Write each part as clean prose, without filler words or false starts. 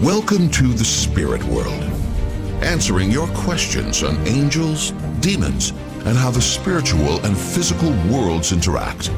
Welcome to the spirit world, answering your questions on angels, demons, and how the spiritual and physical worlds interact.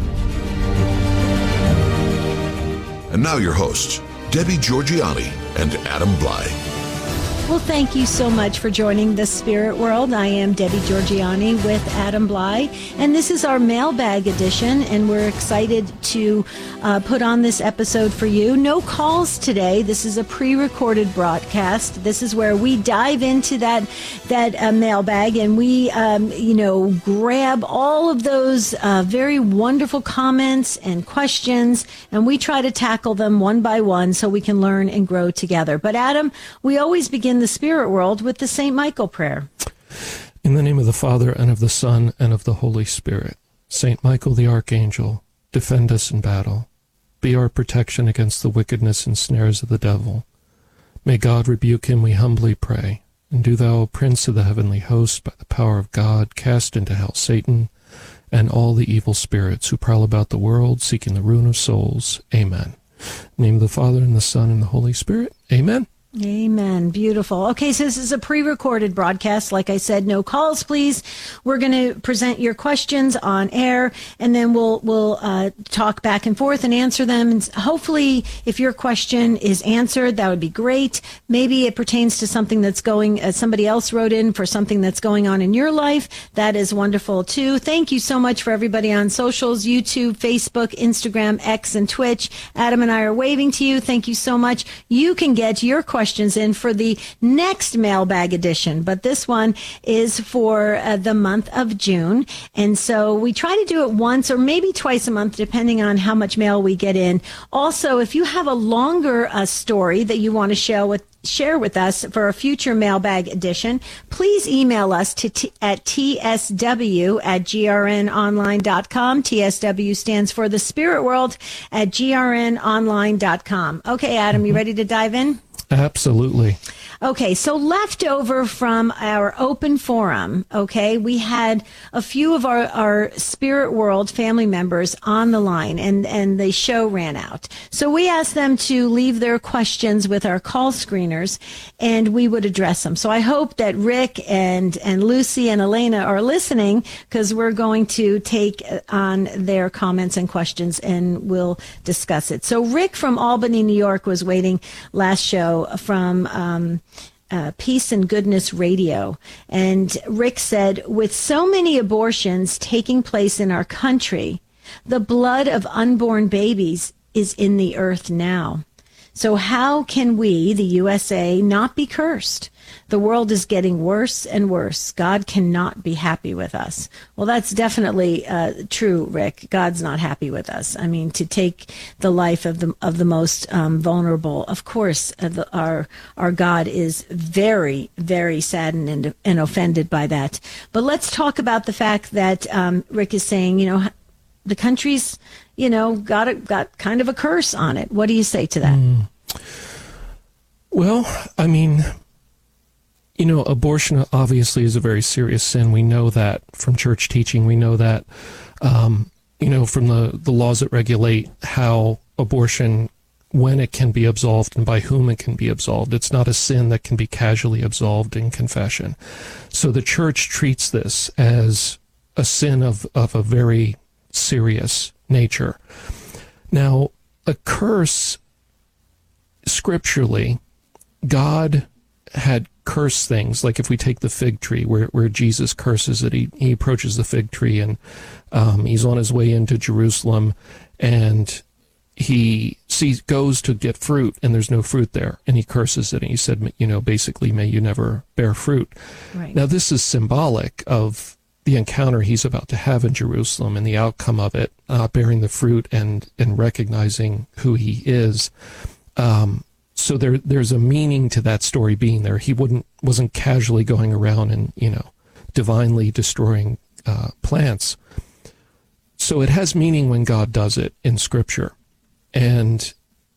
And now your hosts, Debbie Georgianni and Adam Blai. Well, thank you so much for joining the Spirit World. I am Debbie Georgianni with Adam Blai, and this is our mailbag edition, and we're excited to put on this episode for you. No calls today. This is a pre-recorded broadcast. This is where we dive into that mailbag, and we, grab all of those very wonderful comments and questions, and we try to tackle them one by one so we can learn and grow together. But Adam, we always begin the spirit world with the St. Michael prayer. In the name of the Father, and of the Son, and of the Holy Spirit. St. Michael the Archangel, defend us in battle. Be our protection against the wickedness and snares of the devil. May God rebuke him, we humbly pray. And do thou, O Prince of the heavenly host, by the power of God, cast into hell Satan and all the evil spirits who prowl about the world, seeking the ruin of souls. Amen. In the name of the Father, and the Son, and the Holy Spirit. Amen. Amen. Beautiful. Okay, so this is a pre-recorded broadcast. Like I said, no calls, please. We're going to present your questions on air, and then we'll talk back and forth and answer them. And hopefully, if your question is answered, that would be great. Maybe it pertains to something that's going, somebody else wrote in for something that's going on in your life. That is wonderful, too. Thank you so much for everybody on socials, YouTube, Facebook, Instagram, X, and Twitch. Adam and I are waving to you. Thank you so much. You can get your questions in for the next mailbag edition, but this one is for the month of June, and so we try to do it once or maybe twice a month depending on how much mail we get in. Also, if you have a longer story that you want to share with us for a future mailbag edition, please email us at tsw@grnonline.com. TSW stands for the Spirit World at grnonline.com. Okay, Adam, you ready to dive in? Absolutely. Okay, so leftover from our open forum, okay, we had a few of our Spirit World family members on the line, and the show ran out. So we asked them to leave their questions with our call screeners, and we would address them. So I hope that Rick and Lucy and Elena are listening, because we're going to take on their comments and questions, and we'll discuss it. So Rick from Albany, New York, was waiting last show from Peace and Goodness Radio. And Rick said, with so many abortions taking place in our country, the blood of unborn babies is in the earth now. So how can we, the USA, not be cursed? The world is getting worse and worse. God cannot be happy with us. Well, that's definitely true, Rick. God's not happy with us. I mean, to take the life of the most vulnerable, of course, our God is very, very saddened and offended by that. But let's talk about the fact that Rick is saying, the country's, got kind of a curse on it. What do you say to that? Well, I mean, abortion obviously is a very serious sin. We know that from church teaching. We know that, from the laws that regulate how abortion, when it can be absolved and by whom it can be absolved. It's not a sin that can be casually absolved in confession. So the church treats this as a sin of a very serious nature. Now, a curse, scripturally, God had cursed things, like if we take the fig tree, where Jesus curses it, he approaches the fig tree, and he's on his way into Jerusalem, and he goes to get fruit, and there's no fruit there, and he curses it, and he said, basically, may you never bear fruit. Right. Now, this is symbolic of the encounter he's about to have in Jerusalem and the outcome of it, bearing the fruit and recognizing who he is. So there's a meaning to that story being there. He wasn't casually going around and, divinely destroying plants. So it has meaning when God does it in Scripture. And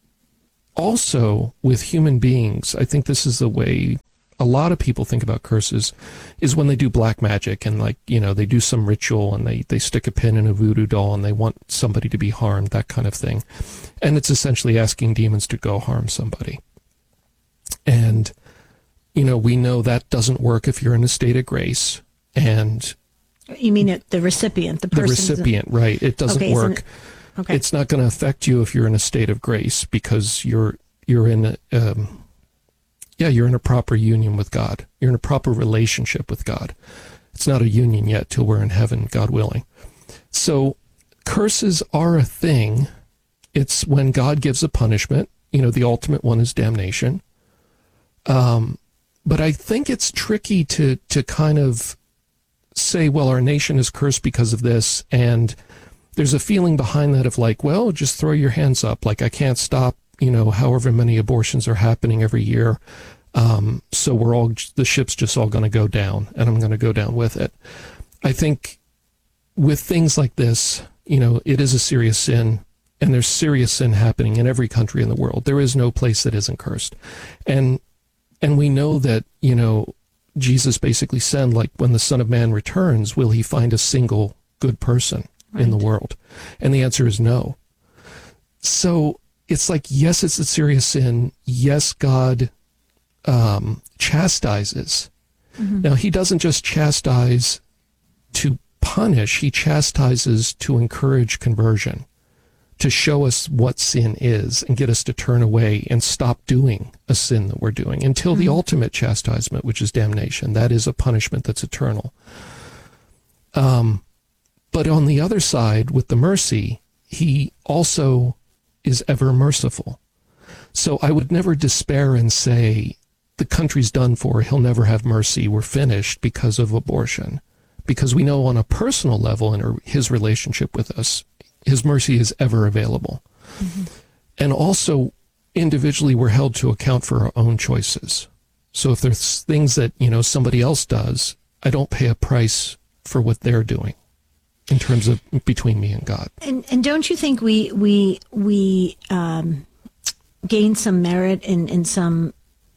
also with human beings, I think this is the way a lot of people think about curses, is when they do black magic and they do some ritual and they stick a pin in a voodoo doll and they want somebody to be harmed, that kind of thing. And it's essentially asking demons to go harm somebody. And, we know that doesn't work if you're in a state of grace. And you mean the recipient, the person? The recipient, right. It doesn't work. Okay. It's not going to affect you if you're in a state of grace, because you're in you're in a proper union with God. You're in a proper relationship with God. It's not a union yet till we're in heaven, God willing. So curses are a thing. It's when God gives a punishment. The ultimate one is damnation. But I think it's tricky to kind of say, well, our nation is cursed because of this, and there's a feeling behind that of like, well, just throw your hands up. Like, I can't stop, however many abortions are happening every year. So the ship's just all going to go down, and I'm going to go down with it. I think with things like this, it is a serious sin, and there's serious sin happening in every country in the world. There is no place that isn't cursed. And we know that, Jesus basically said, like, when the Son of Man returns, will he find a single good person in the world? And the answer is no. So it's like, yes, it's a serious sin. Yes, God chastises. Mm-hmm. Now, he doesn't just chastise to punish. He chastises to encourage conversion, to show us what sin is and get us to turn away and stop doing a sin that we're doing until the ultimate chastisement, which is damnation. That is a punishment that's eternal. But on the other side, with the mercy, he also is ever merciful. So I would never despair and say, the country's done for, he'll never have mercy, we're finished because of abortion. Because we know on a personal level in his relationship with us, his mercy is ever available. Mm-hmm. And also, individually, we're held to account for our own choices. So if there's things that, somebody else does, I don't pay a price for what they're doing in terms of between me and God. And don't you think we gain some merit in some,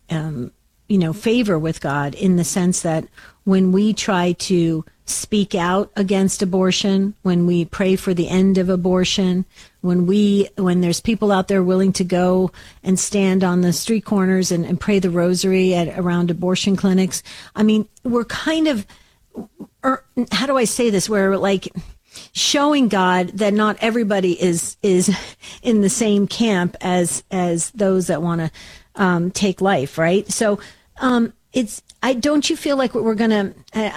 favor with God, in the sense that when we try to speak out against abortion, when we pray for the end of abortion, when there's people out there willing to go and stand on the street corners and pray the rosary around abortion clinics, I mean, we're kind of, how do I say this? We're like showing God that not everybody is in the same camp as those that want to take life, right? So don't you feel like we're gonna?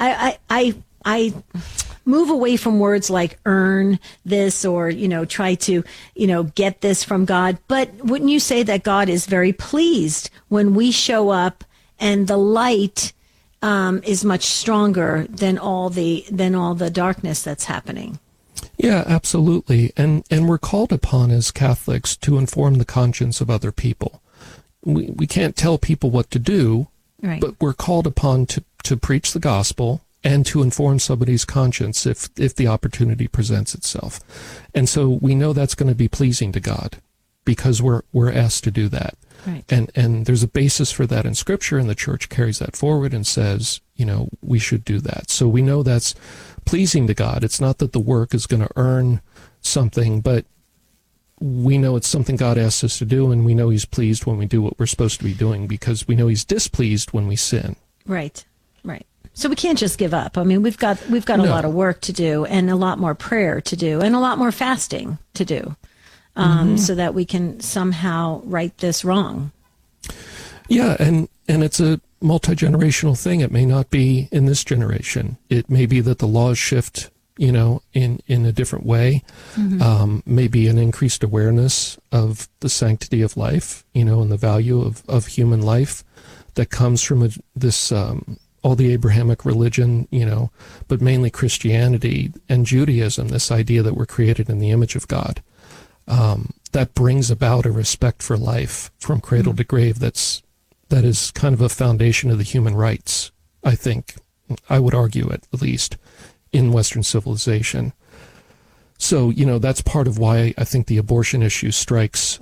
I move away from words like earn this or, try to, get this from God. But wouldn't you say that God is very pleased when we show up and the light is much stronger than all the darkness that's happening? Yeah, absolutely. And we're called upon as Catholics to inform the conscience of other people. We can't tell people what to do, right, but we're called upon to preach the gospel and to inform somebody's conscience if the opportunity presents itself. And so we know that's going to be pleasing to God because we're asked to do that. Right. And there's a basis for that in Scripture, and the Church carries that forward and says, we should do that. So we know that's pleasing to God. It's not that the work is going to earn something, but we know it's something God asks us to do, and we know he's pleased when we do what we're supposed to be doing, because we know he's displeased when we sin. Right. So we can't just give up. I mean, we've got a lot of work to do, and a lot more prayer to do, and a lot more fasting to do, so that we can somehow right this wrong. Yeah, and it's a multi-generational thing. It may not be in this generation. It may be that the laws shift, in a different way. Maybe an increased awareness of the sanctity of life, and the value of human life that comes from this all the Abrahamic religion, but mainly Christianity and Judaism, this idea that we're created in the image of God. That brings about a respect for life from cradle to grave that is kind of a foundation of the human rights, I think. I would argue it, at least, in Western civilization. So, that's part of why I think the abortion issue strikes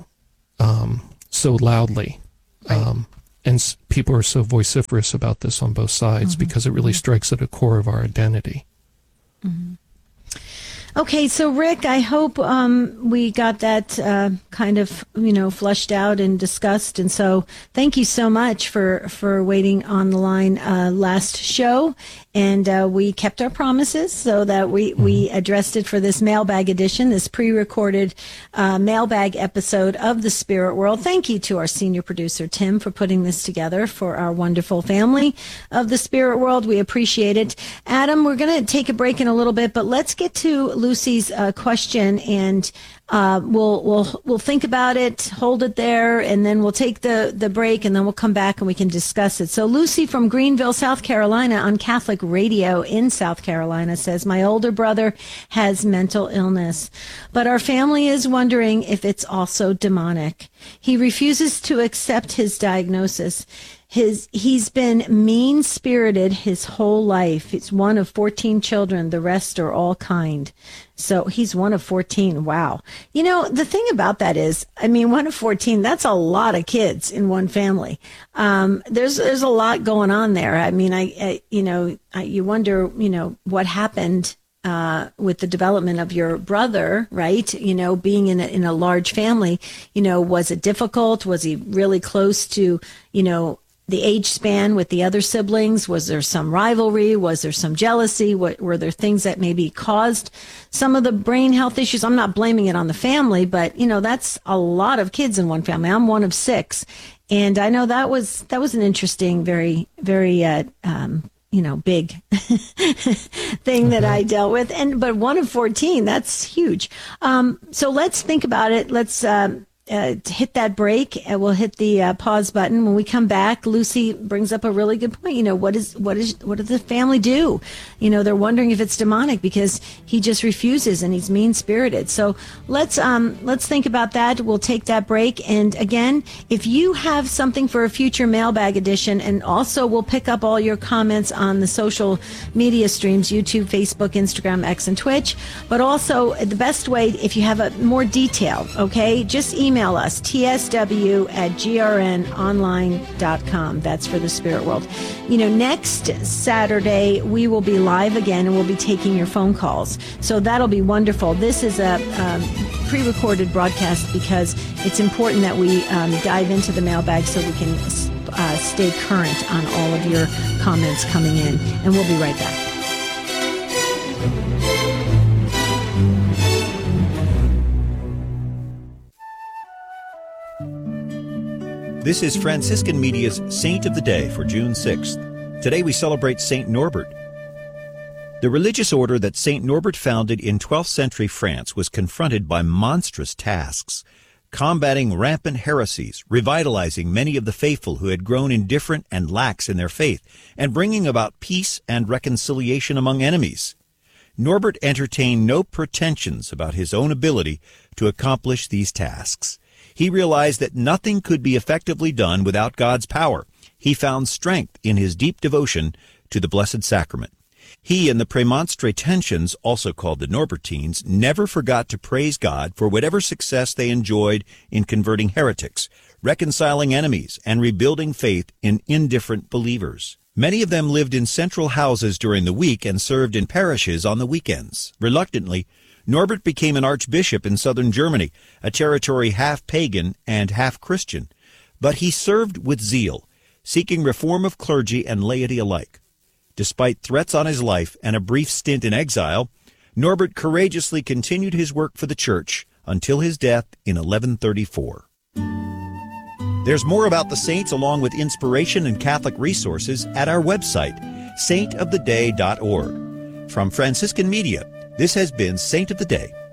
so loudly. Right. And people are so vociferous about this on both sides because it really strikes at the core of our identity. Okay, so Rick, I hope we got that kind of, flushed out and discussed. And so thank you so much for waiting on the line last show. And we kept our promises so that we addressed it for this mailbag edition, this pre-recorded mailbag episode of The Spirit World. Thank you to our senior producer, Tim, for putting this together for our wonderful family of The Spirit World. We appreciate it. Adam, we're going to take a break in a little bit, but let's get to Lucy's question, and we'll think about it, hold it there, and then we'll take the break, and then we'll come back and we can discuss it. So Lucy from Greenville, South Carolina, on Catholic radio in South Carolina, says, my older brother has mental illness, but our family is wondering if it's also demonic. He refuses to accept his diagnosis. He's been mean-spirited his whole life. He's one of 14 children. The rest are all kind. So he's one of 14. Wow. The thing about that is, one of 14, that's a lot of kids in one family. There's a lot going on there. You wonder, what happened with the development of your brother, right? Being in a large family, was it difficult? Was he really close to, the age span with the other siblings? Was there some rivalry? Was there some jealousy? Were there things that maybe caused some of the brain health issues? I'm not blaming it on the family, but that's a lot of kids in one family. I'm one of 6. And I know that was an interesting, very, very, big thing that I dealt with. But one of 14, that's huge. So let's think about it. Let's, hit that break, and we'll hit the pause button. When we come back, Lucy brings up a really good point. What does the family do? They're wondering if it's demonic because he just refuses and he's mean-spirited. So let's think about that. We'll take that break. And again, if you have something for a future mailbag edition, and also we'll pick up all your comments on the social media streams, YouTube, Facebook, Instagram, X, and Twitch. But also the best way, if you have a more detail, okay, just email us, tsw@grnonline.com. That's for the Spirit World. Next Saturday, we will be live again, and we'll be taking your phone calls. So that'll be wonderful. This is a pre-recorded broadcast because it's important that we dive into the mailbag so we can stay current on all of your comments coming in. And we'll be right back. This is Franciscan Media's Saint of the Day for June 6th. Today we celebrate Saint Norbert. The religious order that Saint Norbert founded in 12th century France was confronted by monstrous tasks, combating rampant heresies, revitalizing many of the faithful who had grown indifferent and lax in their faith, and bringing about peace and reconciliation among enemies. Norbert entertained no pretensions about his own ability to accomplish these tasks. He realized that nothing could be effectively done without God's power. He found strength in his deep devotion to the Blessed Sacrament. He and the Premonstratensians, also called the Norbertines, never forgot to praise God for whatever success they enjoyed in converting heretics, reconciling enemies, and rebuilding faith in indifferent believers. Many of them lived in central houses during the week and served in parishes on the weekends. Reluctantly, Norbert became an archbishop in southern Germany, a territory half pagan and half Christian. But he served with zeal, seeking reform of clergy and laity alike. Despite threats on his life and a brief stint in exile, Norbert courageously continued his work for the Church until his death in 1134. There's more about the saints along with inspiration and Catholic resources at our website, saintoftheday.org. From Franciscan Media, this has been Saint of the Day.